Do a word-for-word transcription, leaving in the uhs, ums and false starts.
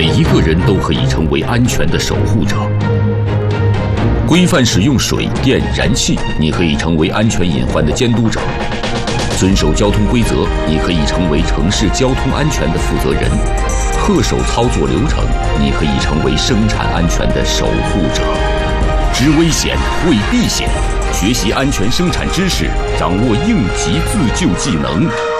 每一个人都可以成为安全的守护者。规范使用水电燃气，你可以成为安全隐患的监督者；遵守交通规则，你可以成为城市交通安全的负责人；恪守操作流程，你可以成为生产安全的守护者。知危险，会避险，学习安全生产知识，掌握应急自救技能。